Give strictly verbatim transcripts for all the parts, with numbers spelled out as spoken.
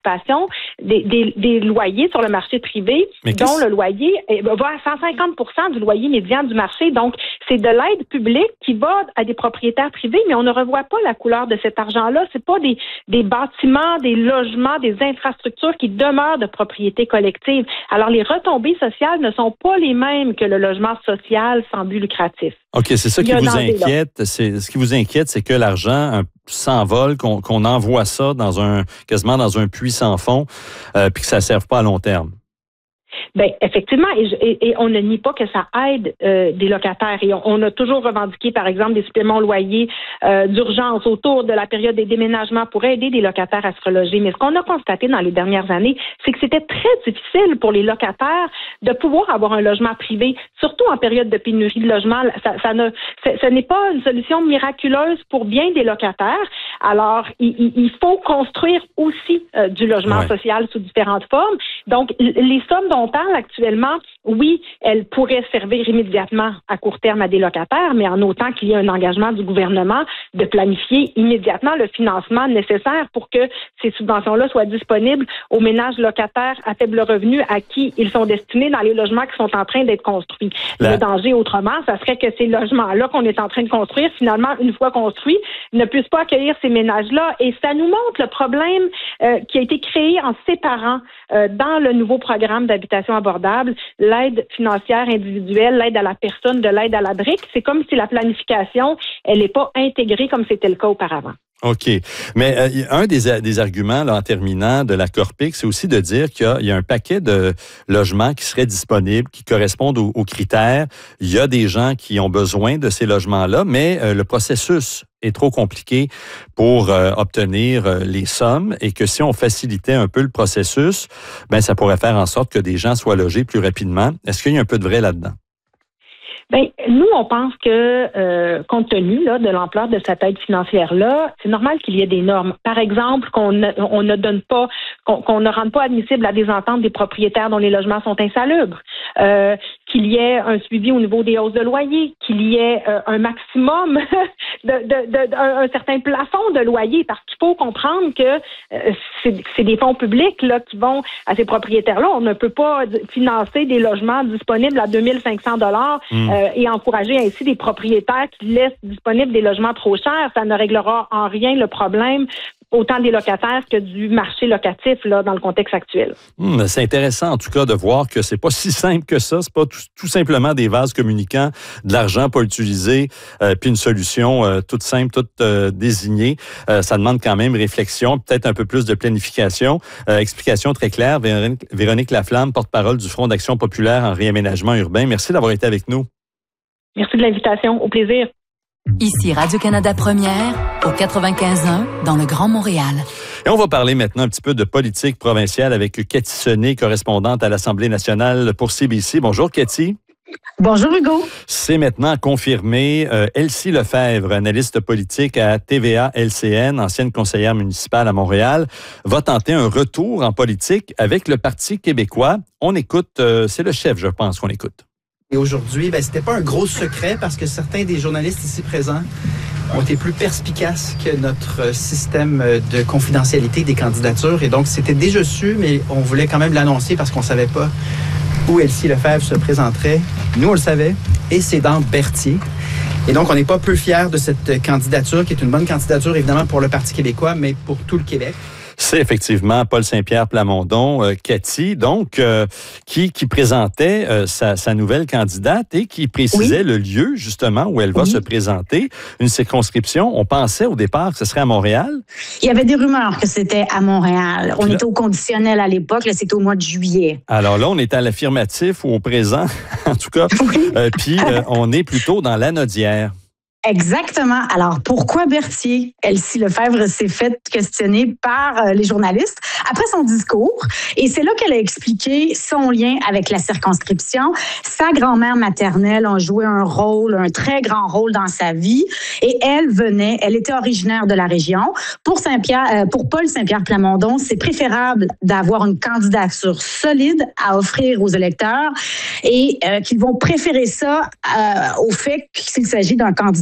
Des, des, des loyers sur le marché privé, mais dont le loyer va à cent cinquante pour cent du loyer médian du marché. Donc, c'est de l'aide publique qui va à des propriétaires privés, mais on ne revoit pas la couleur de cet argent-là. C'est pas des, des bâtiments, des logements, des infrastructures qui demeurent de propriété collective. Alors, les retombées sociales ne sont pas les mêmes que le logement social sans but lucratif. OK, c'est ça qui vous inquiète. C'est, ce qui vous inquiète, c'est que l'argent s'envole, qu'on, qu'on envoie ça dans un quasiment dans un puits sans fond, euh, puis que ça ne serve pas à long terme. Bien, effectivement, et, et, et on ne nie pas que ça aide euh, des locataires. Et on, on a toujours revendiqué, par exemple, des suppléments loyers euh, d'urgence autour de la période des déménagements pour aider des locataires à se reloger. Mais ce qu'on a constaté dans les dernières années, c'est que c'était très difficile pour les locataires de pouvoir avoir un logement privé, surtout en période de pénurie de logement. Ça, ça ne, ce n'est pas une solution miraculeuse pour bien des locataires. Alors, il, il faut construire aussi euh, du logement ouais. social sous différentes formes. Donc, les sommes dont on parle actuellement, oui, elles pourraient servir immédiatement à court terme à des locataires, mais en autant qu'il y ait un engagement du gouvernement de planifier immédiatement le financement nécessaire pour que ces subventions-là soient disponibles aux ménages locataires à faible revenu à qui ils sont destinés dans les logements qui sont en train d'être construits. La... Le danger, autrement, ça serait que ces logements-là qu'on est en train de construire, finalement, une fois construits, ne puissent pas accueillir ces ménages-là. Et ça nous montre le problème euh, qui a été créé en séparant euh, dans le nouveau programme d'habitation abordable l'aide financière individuelle, l'aide à la personne de l'aide à la brique. C'est comme si la planification, elle n'est pas intégrée comme c'était le cas auparavant. OK. Mais euh, un des, des arguments, là, en terminant, de la Corpic, c'est aussi de dire qu'il y a, il y a un paquet de logements qui seraient disponibles, qui correspondent aux, aux critères. Il y a des gens qui ont besoin de ces logements-là, mais euh, le processus est trop compliqué pour euh, obtenir euh, les sommes et que si on facilitait un peu le processus, ben ça pourrait faire en sorte que des gens soient logés plus rapidement. Est-ce qu'il y a un peu de vrai là-dedans? Bien, nous, on pense que, euh, compte tenu là, de l'ampleur de cette aide financière-là, c'est normal qu'il y ait des normes. Par exemple, qu'on ne, on ne donne pas, qu'on, qu'on ne rende pas admissible la désentente des propriétaires dont les logements sont insalubres, euh, qu'il y ait un suivi au niveau des hausses de loyer, qu'il y ait euh, un maximum, de, de, de, de un, un certain plafond de loyer, parce qu'il faut comprendre que euh, c'est, c'est des fonds publics là qui vont à ces propriétaires-là. On ne peut pas financer des logements disponibles à deux mille cinq cents dollars. Mmh. Euh, et encourager ainsi des propriétaires qui laissent disponibles des logements trop chers. Ça ne réglera en rien le problème autant des locataires que du marché locatif là dans le contexte actuel. Hum, c'est intéressant en tout cas de voir que c'est pas si simple que ça. C'est pas tout, tout simplement des vases communicants, de l'argent pas utilisé, euh, puis une solution euh, toute simple, toute euh, désignée. Euh, ça demande quand même réflexion, peut-être un peu plus de planification. Euh, explication très claire. Véronique, Véronique Laflamme, porte-parole du Front d'action populaire en réaménagement urbain. Merci d'avoir été avec nous. Merci de l'invitation. Au plaisir. Ici Radio-Canada Première, au quatre-vingt-quinze un, dans le Grand Montréal. Et on va parler maintenant un petit peu de politique provinciale avec Cathy Sonnet, correspondante à l'Assemblée nationale pour C B C. Bonjour, Cathy. Bonjour, Hugo. C'est maintenant confirmé. Euh, Elsie Lefebvre, analyste politique à T V A L C N, ancienne conseillère municipale à Montréal, va tenter un retour en politique avec le Parti québécois. On écoute, euh, c'est le chef, je pense, qu'on écoute. Et aujourd'hui, ben, c'était pas un gros secret parce que certains des journalistes ici présents ont été plus perspicaces que notre système de confidentialité des candidatures. Et donc, c'était déjà su, mais on voulait quand même l'annoncer parce qu'on savait pas où Elsie Lefebvre se présenterait. Nous, on le savait, et c'est dans Berthier. Et donc, on n'est pas peu fiers de cette candidature, qui est une bonne candidature, évidemment, pour le Parti québécois, mais pour tout le Québec. C'est effectivement Paul Saint-Pierre Plamondon, euh, Cathy, donc, euh, qui, qui présentait euh, sa, sa nouvelle candidate et qui précisait oui. le lieu, justement, où elle va oui. se présenter. Une circonscription, on pensait au départ que ce serait à Montréal. Il y avait des rumeurs que c'était à Montréal. On là, était au conditionnel à l'époque, là, c'était au mois de juillet. Alors là, on est à l'affirmatif ou au présent, en tout cas. Oui. Euh, puis, euh, on est plutôt dans l'Anaudière. Exactement. Alors, pourquoi Berthier? Elsie Lefebvre s'est fait questionner par euh, les journalistes après son discours. Et c'est là qu'elle a expliqué son lien avec la circonscription. Sa grand-mère maternelle a joué un rôle, un très grand rôle dans sa vie. Et elle venait, elle était originaire de la région. Pour Saint-Pierre, euh, pour Paul Saint-Pierre Plamondon, c'est préférable d'avoir une candidature solide à offrir aux électeurs et euh, qu'ils vont préférer ça euh, au fait qu'il s'agit d'un candidat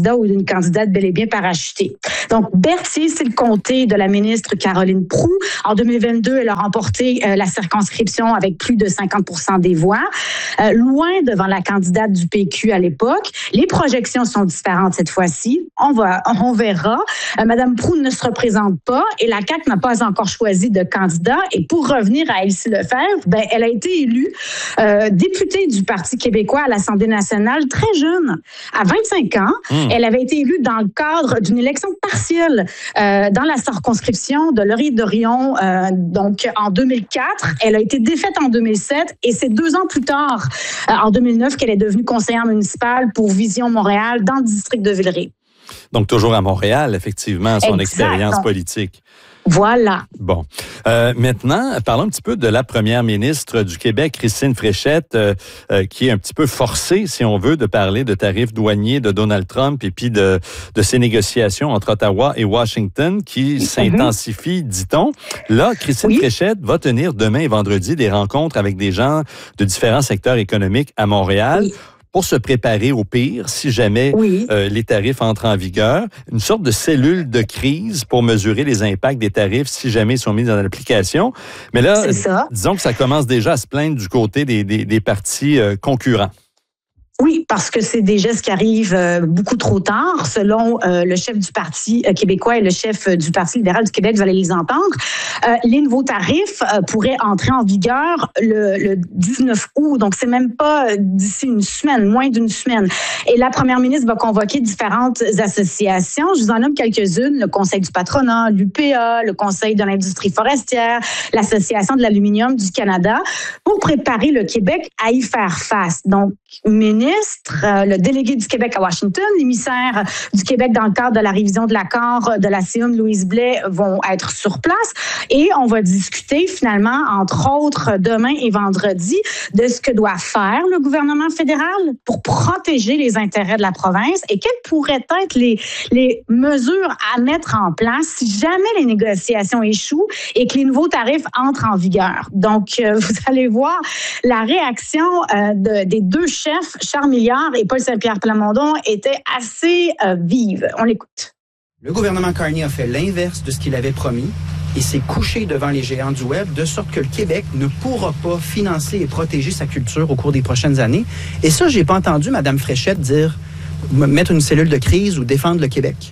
candidat ou d'une candidate bel et bien parachutée. Donc, Berthier, c'est le comté de la ministre Caroline Proulx. En deux mille vingt-deux, elle a remporté euh, la circonscription avec plus de cinquante pour cent des voix, euh, loin devant la candidate du P Q à l'époque. Les projections sont différentes cette fois-ci. On va, on verra. Euh, Madame Proulx ne se représente pas et la C A Q n'a pas encore choisi de candidat. Et pour revenir à Elsie Lefebvre, ben, elle a été élue euh, députée du Parti québécois à l'Assemblée nationale très jeune, à vingt-cinq ans. Mmh. Elle avait été élue dans le cadre d'une élection partielle euh, dans la circonscription de Laurier-Dorion, euh, donc en deux mille quatre. Elle a été défaite en deux mille sept et c'est deux ans plus tard, euh, en deux mille neuf, qu'elle est devenue conseillère municipale pour Vision Montréal dans le district de Villeray. Donc, toujours à Montréal, effectivement, son exact. expérience Donc, politique. Voilà. Bon. Euh, maintenant, parlons un petit peu de la première ministre du Québec, Christine Fréchette, euh, euh, qui est un petit peu forcée, si on veut, de parler de tarifs douaniers de Donald Trump et puis de, de ces négociations entre Ottawa et Washington qui mm-hmm. s'intensifient, dit-on. Là, Christine oui. Fréchette va tenir demain et vendredi des rencontres avec des gens de différents secteurs économiques à Montréal. Oui. Pour se préparer au pire, si jamais oui. euh, les tarifs entrent en vigueur, une sorte de cellule de crise pour mesurer les impacts des tarifs si jamais ils sont mis en application. Mais là, disons que ça commence déjà à se plaindre du côté des, des, des partis euh, concurrents. Oui, parce que c'est des gestes qui arrivent euh, beaucoup trop tard. Selon euh, le chef du Parti euh, québécois et le chef euh, du Parti libéral du Québec, vous allez les entendre, euh, les nouveaux tarifs euh, pourraient entrer en vigueur le, le dix-neuf août. Donc, c'est même pas d'ici une semaine, moins d'une semaine. Et la première ministre va convoquer différentes associations. Je vous en nomme quelques-unes. Le Conseil du patronat, l'U P A, le Conseil de l'industrie forestière, l'Association de l'aluminium du Canada, pour préparer le Québec à y faire face. Donc, ministre, le délégué du Québec à Washington, l'émissaire du Québec dans le cadre de la révision de l'accord de la C I U M, Louise Blais, vont être sur place et on va discuter finalement, entre autres, demain et vendredi, de ce que doit faire le gouvernement fédéral pour protéger les intérêts de la province et quelles pourraient être les, les mesures à mettre en place si jamais les négociations échouent et que les nouveaux tarifs entrent en vigueur. Donc, euh, vous allez voir la réaction euh, de, des deux chefs, Charles Milliard et Paul Saint-Pierre Plamondon, était assez euh, vive. On l'écoute. Le gouvernement Carney a fait l'inverse de ce qu'il avait promis et s'est couché devant les géants du Web, de sorte que le Québec ne pourra pas financer et protéger sa culture au cours des prochaines années. Et ça, j'ai pas entendu Mme Fréchette dire mettre une cellule de crise ou défendre le Québec.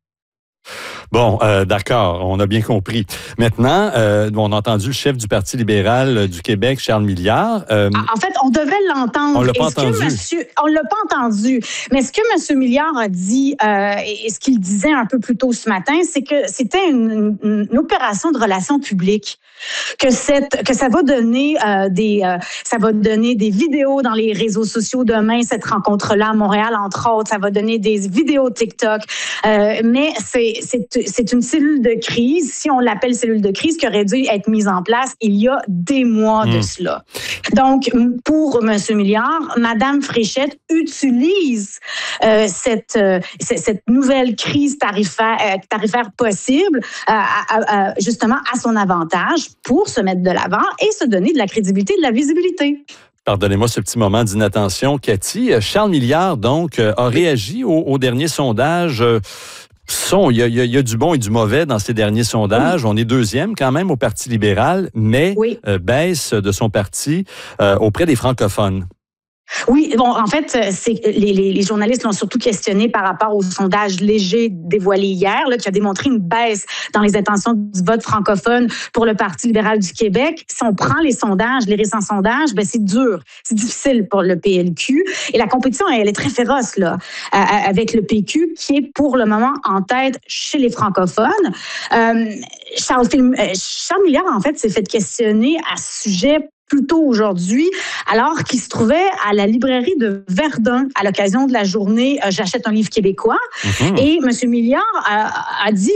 Bon, euh, d'accord, on a bien compris. Maintenant, euh, on a entendu le chef du Parti libéral du Québec, Charles Milliard. Euh, en fait, on devait l'entendre. On l'a pas Est-ce entendu. Que monsieur, on l'a pas entendu. Mais ce que M. Milliard a dit, euh, et ce qu'il disait un peu plus tôt ce matin, c'est que c'était une, une, une opération de relations publiques. Que cette, que ça va donner euh, des, euh, ça va donner des vidéos dans les réseaux sociaux demain, cette rencontre-là à Montréal, entre autres. Ça va donner des vidéos TikTok. Euh, mais c'est, c'est, c'est une cellule de crise, si on l'appelle cellule de crise, qui aurait dû être mise en place il y a des mois mmh. de cela. Donc, pour M. Milliard, Mme Fréchette utilise euh, cette, euh, cette nouvelle crise tarifaire, euh, tarifaire possible euh, à, à, justement à son avantage pour se mettre de l'avant et se donner de la crédibilité et de la visibilité. Pardonnez-moi ce petit moment d'inattention, Cathy. Charles Milliard, donc, a réagi au, au dernier sondage. Son, il y, a, il y a du bon et du mauvais dans ces derniers sondages. Oui. On est deuxième quand même au Parti libéral, mais oui. euh, baisse de son parti euh, auprès des francophones. Oui, bon, en fait, c'est, les, les, les journalistes l'ont surtout questionné par rapport au sondage léger dévoilé hier, là, qui a démontré une baisse dans les intentions du vote francophone pour le Parti libéral du Québec. Si on prend les sondages, les récents sondages, ben c'est dur, c'est difficile pour le P L Q. Et la compétition, elle est très féroce là, avec le P Q, qui est pour le moment en tête chez les francophones. Euh, Charles, Charles Milliard, en fait, s'est fait questionner à ce sujet plus tôt aujourd'hui, alors qu'il se trouvait à la librairie de Verdun à l'occasion de la journée euh, « J'achète un livre québécois ». Mm-hmm. Et M. Milliard a, a dit, ben,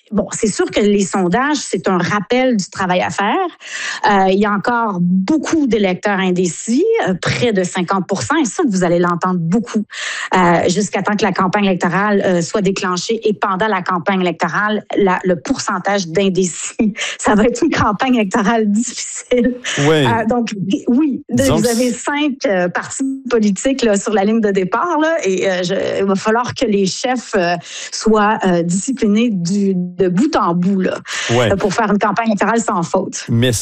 bon, c'est sûr que les sondages, c'est un rappel du travail à faire. Euh, il y a encore beaucoup d'électeurs indécis, euh, près de cinquante pour cent, et ça, vous allez l'entendre beaucoup, euh, jusqu'à temps que la campagne électorale euh, soit déclenchée. Et pendant la campagne électorale, la, le pourcentage d'indécis, ça va être une campagne électorale difficile. Oui. Euh, donc, oui, Disons vous avez cinq euh, partis politiques là, sur la ligne de départ, là, et euh, je, il va falloir que les chefs euh, soient euh, disciplinés du, de bout en bout là, ouais. pour faire une campagne électorale sans faute. Mais